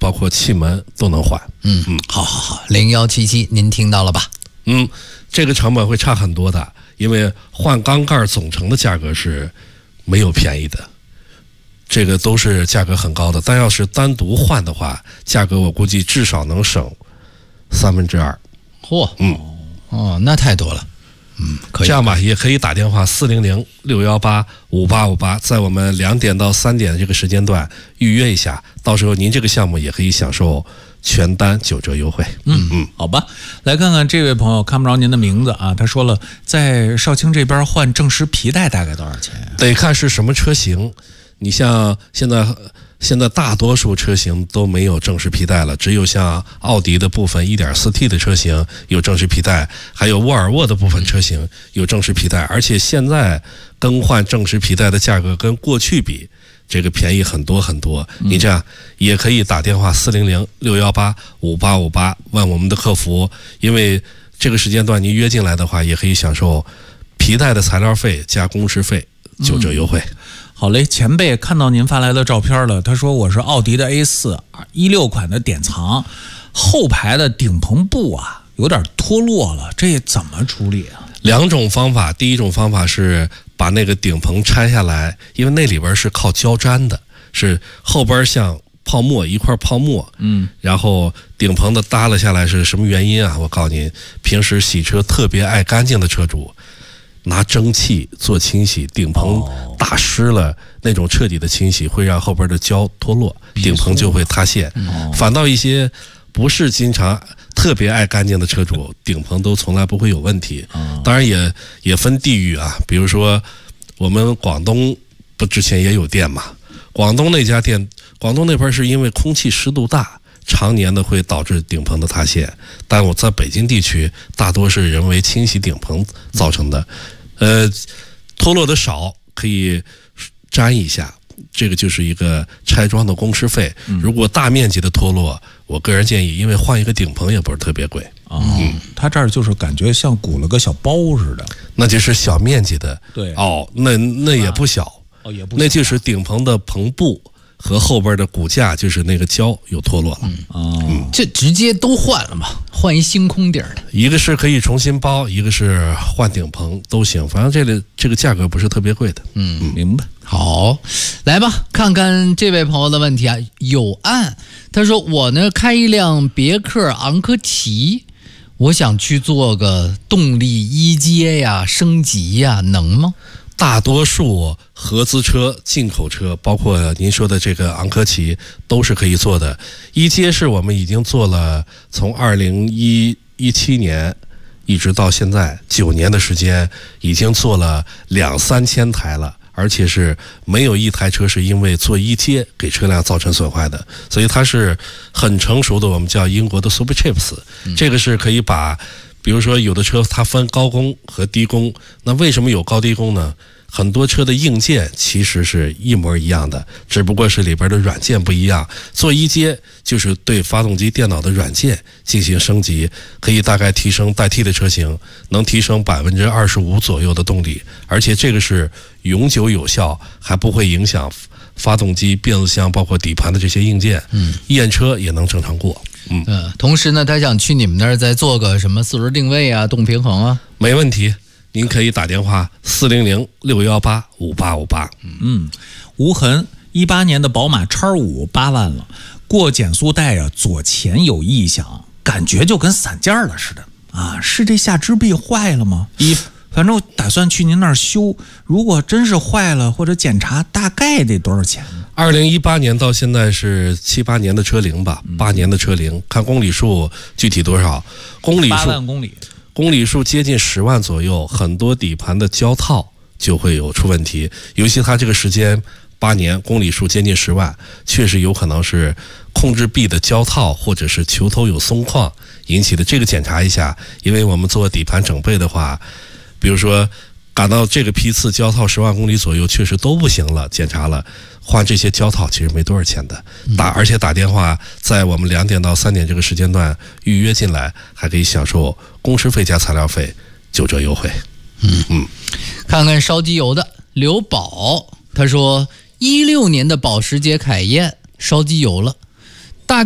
包括气门都能换。 好，0177您听到了吧？ 这个成本会差很多的，因为换缸盖总成的价格是没有便宜的，这个都是价格很高的。但要是单独换的话，价格我估计至少能省2/3。 那太多了。可以。 这样吧，也可以打电话400-618-5858，在我们2点到3点的这个时间段预约一下，到时候您这个项目也可以享受全单9折优惠。 好吧，来看看这位朋友，看不着您的名字啊，他说了，在少卿这边换正时皮带大概多少钱？ 得看是什么车型，你像现在大多数车型都没有正时皮带了，只有像奥迪的部分 1.4T 的车型有正时皮带，还有沃尔沃的部分车型有正时皮带，而且现在更换正时皮带的价格跟过去比这个便宜很多很多。你这样也可以打电话400-618-5858问我们的客服，因为这个时间段您约进来的话，也可以享受皮带的材料费加工时费9折优惠。 好嘞，前辈看到您发来的照片了，他说我是奥迪的 A4 16款的典藏，后排的顶棚布啊有点脱落了，这怎么处理啊 ？2种方法，第一种方法是把那个顶棚拆下来，因为那里边是靠胶粘的，是后边像泡沫一块泡沫，然后顶棚的耷拉下来是什么原因啊？我告诉您，平时洗车特别爱干净的车主，拿蒸汽做清洗，顶棚打湿了，那种彻底的清洗会让后边的胶脱落，顶棚就会塌陷。反倒一些不是经常特别爱干净的车主，顶棚都从来不会有问题。当然也分地域啊，比如说我们广东不之前也有店嘛，广东那家店，广东那边是因为空气湿度大，常年的会导致顶棚的塌陷，但我在北京地区大多是人为清洗顶棚造成的。脱落的少可以粘一下，这个就是一个拆装的工时费。如果大面积的脱落，我个人建议，因为换一个顶棚也不是特别贵。 他这儿就是感觉像鼓了个小包似的， 那就是小面积的。 对， 那也不小， 也不小， 那就是顶棚的棚布和后边的骨架，就是那个胶有脱落了。 这直接都换了嘛，换一星空底儿的。 一个是可以重新包，一个是换顶棚都行，反正这个价格不是特别贵的。 明白。 好，来吧，看看这位朋友的问题啊。有案，他说我呢开一辆别克昂科旗，我想去做个动力一阶呀、升级呀，能吗？ 大多数合资车、进口车，包括您说的这个昂科旗，都是可以做的。一阶是我们已经做了，从2017年一直到现在9年的时间，已经做了2-3千台了，而且是没有一台车是因为做一阶给车辆造成损坏的，所以它是很成熟的，我们叫英国的 Super Chips。这个是可以把，比如说有的车它分高功和低功，那为什么有高低功呢？很多车的硬件其实是一模一样的，只不过是里边的软件不一样。做一阶就是对发动机电脑的软件进行升级，可以大概提升代替的车型能提升25%左右的动力，而且这个是永久有效，还不会影响发动机、变速箱包括底盘的这些硬件。验车也能正常过。 同时呢，他想去你们那儿再做个什么4轮定位啊、动平衡啊， 没问题。您可以打电话400-618-5858。 无痕18年的宝马 X5 8万了，过减速带啊，左前有异响，感觉就跟散件了似的啊，是这下支臂坏了吗？反正我打算去您那儿修，如果真是坏了或者检查，大概得多少钱呢 ？2018年到现在是7、8年的车龄吧，8年的车龄，看公里数具体多少，公里数 8万公里。 公里数接近10万左右，很多底盘的胶套就会有出问题，尤其它这个时间8年，公里数接近10万，确实有可能是控制臂的胶套或者是球头有松旷引起的。这个检查一下，因为我们做底盘整备的话，比如说赶到这个批次胶套10万公里左右确实都不行了，检查了换这些胶套其实没多少钱的，而且打电话在我们2点到3点这个时间段预约进来，还可以享受工时费加材料费9折优惠。 看看烧机油的刘宝，他说16年的保时捷凯宴烧机油了，